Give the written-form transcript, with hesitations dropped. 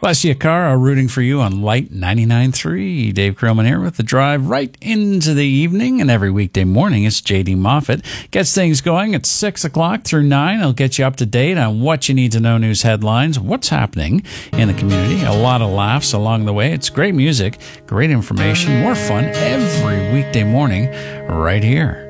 Alessia Cara rooting for you on Light 99.3. Dave Krillman here with the drive right into the evening. And every weekday morning, it's J.D. Moffitt. Gets things going at 6 o'clock through 9. He'll get you up to date on what you need to know news headlines, what's happening in the community. A lot of laughs along the way. It's great music, great information, more fun every weekday morning right here.